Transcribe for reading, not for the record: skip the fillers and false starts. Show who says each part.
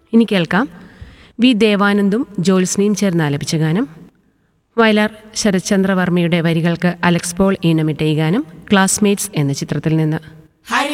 Speaker 1: ഇനി കേൾക്കാം വി ദേവാനന്ദും ജ്യോത്സ്നയും ചേർന്ന് ആലപിച്ച ഗാനം. വയലാർ ശരത്ചന്ദ്രവർമ്മയുടെ വരികൾക്ക് അലക്സ് പോൾ ഈണമിട്ട ഈ ഗാനം ക്ലാസ്മേറ്റ്സ് എന്ന ചിത്രത്തിൽ നിന്ന്.